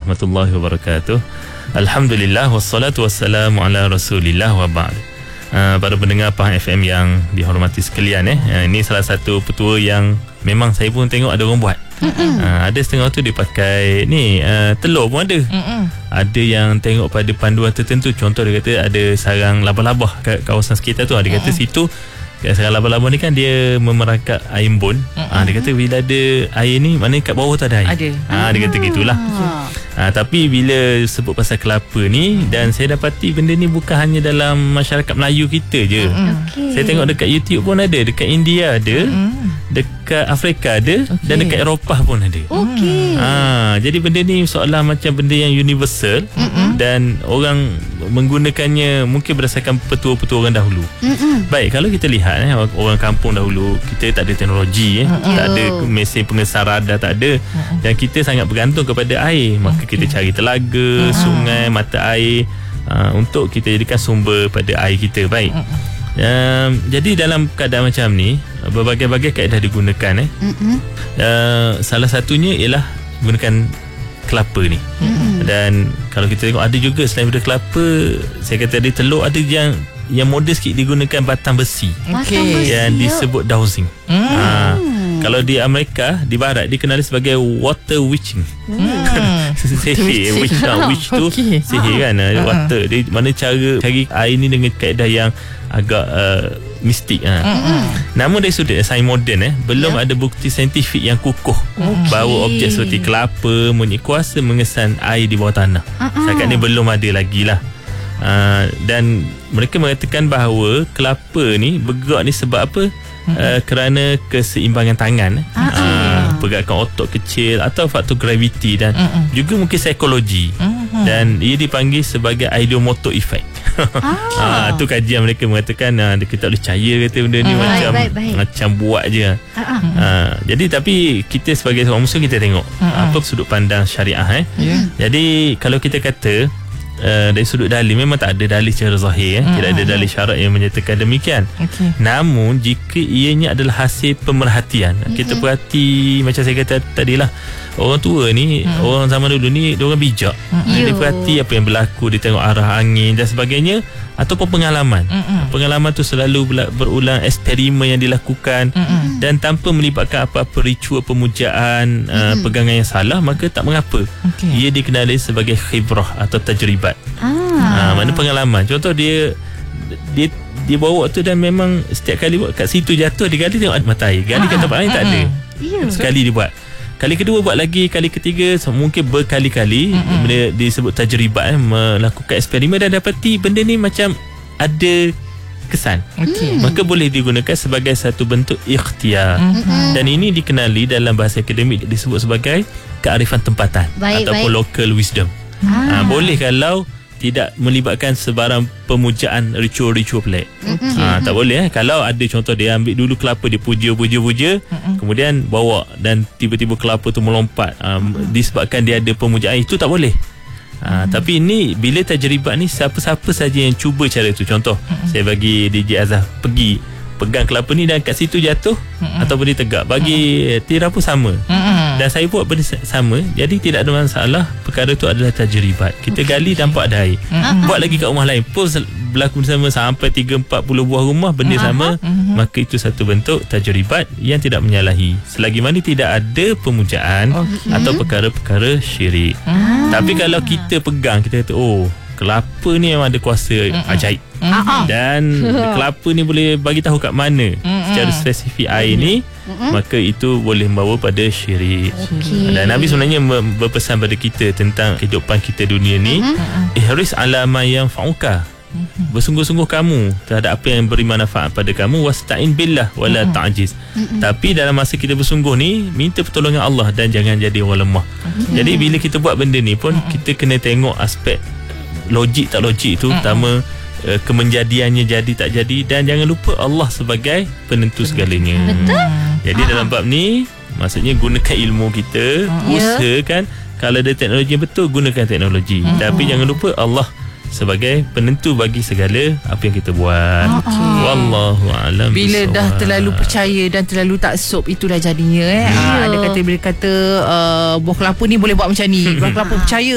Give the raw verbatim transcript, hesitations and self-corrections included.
warahmatullahi wabarakatuh. Alhamdulillah wassalatu wassalamu ala Rasulillah wa ba'd. Uh, para pendengar Pahang F M yang dihormati sekalian, eh uh, ini salah satu petua yang memang saya pun tengok ada orang buat. Uh, ada setengah tu dia pakai ni uh, telur pun ada. Mm-mm. Ada yang tengok pada panduan tertentu, contoh dia kata ada sarang labah-labah kat kawasan sekitar tu. Dia kata Mm-mm. situ sarang labah-labah ni kan dia memerangkap air embun. Ah, dia kata bila ada air ni, maknanya kat bawah tu ada air. Ada. Ah, dia kata gitulah. Ah, tapi bila sebut pasal kelapa ni, dan saya dapati benda ni bukan hanya dalam masyarakat Melayu kita je. Okay. Saya tengok dekat YouTube pun ada, dekat India ada, mm. dekat Afrika ada, okay. dan dekat Eropah pun ada. Okey. Ah, jadi benda ni seolah macam benda yang universal. Mm-mm. Dan orang menggunakannya mungkin berdasarkan petua-petua orang dahulu. Mm-mm. Baik, kalau kita lihat eh, orang kampung dahulu, kita tak ada teknologi, eh, mm-hmm. tak ada mesin pengesan radar, tak ada, mm-hmm. dan kita sangat bergantung kepada air. Maka okay. kita cari telaga, mm-hmm. sungai, mata air uh, untuk kita jadikan sumber pada air kita. Baik, mm-hmm. uh, jadi dalam keadaan macam ni, berbagai-bagai kaedah digunakan. eh. mm-hmm. uh, Salah satunya ialah gunakan kelapa ni. mm-hmm. Dan kalau kita tengok ada juga selain daripada kelapa, saya kata ada telur, ada yang yang moden sikit digunakan batang besi, okay. yang disebut dowsing. Mm. Ha, kalau di Amerika, di barat dikenali sebagai water witching. Mm. Sihir, witch, oh, witch tu okay. sihir kan, uh. water. Dia mana cara cari air ni dengan kaedah yang agak uh, mistik. Ha. Mm-hmm. Namun dari sudut sains moden, eh belum yeah. ada bukti saintifik yang kukuh okay. bahawa objek seperti kelapa mempunyai kuasa mengesan air di bawah tanah. Uh-uh. Setakat ni belum ada lagi lah. Uh, dan mereka mengatakan bahawa kelapa ni bergerak ni sebab apa? Mm-hmm. Uh, kerana keseimbangan tangan, uh, pergerakan otot kecil atau faktor graviti, dan mm-hmm. juga mungkin psikologi. Mm-hmm. Dan ia dipanggil sebagai ideomotor effect. Ah, tu kajian mereka mengatakan uh, kita tak boleh percaya kata benda ni, mm, macam baik, baik. macam buat je. Uh-huh. Uh, jadi tapi kita sebagai seorang muslim, kita tengok uh-huh. apa sudut pandang syariah. eh. Yeah. Jadi kalau kita kata Uh, dari sudut dalil, memang tak ada dalil secara zahir, eh? hmm. tidak ada dalil syarak yang menyatakan demikian. Okay. Namun jika ianya adalah hasil pemerhatian, hmm. kita perhati, macam saya kata tadilah, orang tua ni, hmm. orang zaman dulu ni, dia orang bijak. hmm. Dia perhati apa yang berlaku, dia tengok arah angin dan sebagainya, ataupun pengalaman. hmm. Pengalaman tu selalu berulang, eksperimen yang dilakukan, hmm. dan tanpa melibatkan apa-apa ritual pemujaan, hmm. uh, pegangan yang salah, maka tak mengapa. Okay. Ia dikenali sebagai khibrah atau tajribat. Ah. Ha, mana pengalaman. Contoh dia dia dia bawa tu, dan memang setiap kali buat kat situ jatuh, dia gali tengok ada mata air, gali ah. kat tempat lain tak ada. Yeah. Sekali dia buat, kali kedua buat lagi, kali ketiga, mungkin berkali-kali. Mm-hmm. Benda disebut tajribat, eh, melakukan eksperimen, dan dapati benda ni macam ada kesan. Okay. Maka boleh digunakan sebagai satu bentuk ikhtiar. Mm-hmm. Dan ini dikenali dalam bahasa akademik disebut sebagai kearifan tempatan. Baik, ataupun baik. local wisdom. Ah. Ha, boleh kalau tidak melibatkan sebarang pemujaan ritual-ritual pelik. Okay. Ha, tak boleh, eh. Kalau ada contoh, dia ambil dulu kelapa, dia puja-puja-puja, mm-hmm. kemudian bawa, dan tiba-tiba kelapa tu melompat, um, mm-hmm. disebabkan dia ada pemujaan, itu tak boleh. Ha, mm-hmm. Tapi ini bila tajribat ni, siapa-siapa saja yang cuba cara tu, contoh mm-hmm. saya bagi D J Azhar pergi pegang kelapa ni dan kat situ jatuh, mm-hmm. ataupun dia tegak, bagi mm-hmm. Tira pun sama, mm-hmm. dan saya buat benda sama, jadi tidak ada masalah. Perkara tu adalah tajribat. Kita okay. gali, nampak ada air, mm-hmm. buat lagi kat rumah lain pun berlaku sama, sampai tiga empat puluh buah rumah benda mm-hmm. sama, mm-hmm. maka itu satu bentuk tajribat yang tidak menyalahi, selagi mana tidak ada pemujaan okay. atau perkara-perkara syirik. mm. Tapi kalau kita pegang, kita kata oh, kelapa ni memang ada kuasa Mm-mm. ajaib, Mm-mm. dan kelapa ni boleh bagi tahu kat mana Mm-mm. secara spesifik air ni, Mm-mm. maka itu boleh membawa pada syirik. Okay. Dan Nabi sebenarnya berpesan pada kita tentang kehidupan kita dunia ni, Mm-mm. ihris ala ma yanfa'uka, Mm-hmm. bersungguh-sungguh kamu terhadap apa yang beri manfaat pada kamu, wasta'in billah wala mm-hmm. ta'jiz. Mm-hmm. Tapi dalam masa kita bersungguh ni, minta pertolongan Allah dan jangan jadi orang lemah. Mm-hmm. Jadi bila kita buat benda ni pun, mm-hmm. kita kena tengok aspek logik tak logik tu, mm-hmm. pertama uh, kemenjadiannya jadi tak jadi, dan jangan lupa Allah sebagai penentu segalanya. Betul. Jadi Aha. dalam bab ni, maksudnya gunakan ilmu kita, mm-hmm. usahakan kalau ada teknologi yang betul, gunakan teknologi, mm-hmm. tapi jangan lupa Allah sebagai penentu bagi segala apa yang kita buat. Okay. Wallahu a'lam. Bila bisawab. Dah terlalu percaya dan terlalu taksub, itulah jadinya eh. Yeah. Ha, ada kata bila kata uh, buah kelapa ni boleh buat macam ni. Buah kelapa percaya